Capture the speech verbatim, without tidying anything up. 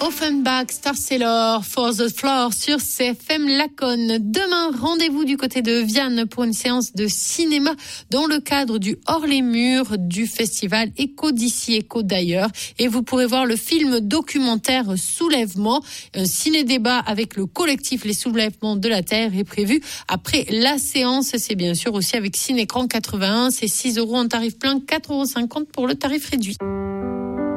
Offenbach, Star Sailor, For the Floor sur C F M Laconne. Demain, rendez-vous du côté de Vianne pour une séance de cinéma dans le cadre du Hors les Murs du festival Écho d'ici, Écho d'ailleurs. Et vous pourrez voir le film documentaire Soulèvement. Un ciné-débat avec le collectif Les Soulèvements de la Terre est prévu après la séance. C'est bien sûr aussi avec Cinécran quatre-vingt-un. C'est six euros en tarif plein, quatre euros cinquante pour le tarif réduit.